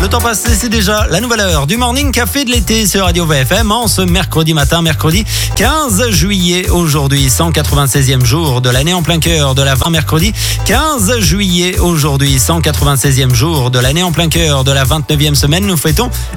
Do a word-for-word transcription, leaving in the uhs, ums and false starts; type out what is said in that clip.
temps passe, c'est déjà la nouvelle heure du Morning Café de l'été sur Radio V F M en ce mercredi matin, mercredi quinze juillet aujourd'hui, cent quatre-vingt-seizième jour de l'année en plein cœur de la vingt mercredi quinze juillet aujourd'hui, cent quatre-vingt-seizième jour de l'année en plein cœur de la vingt-neuvième semaine. Nous fêtons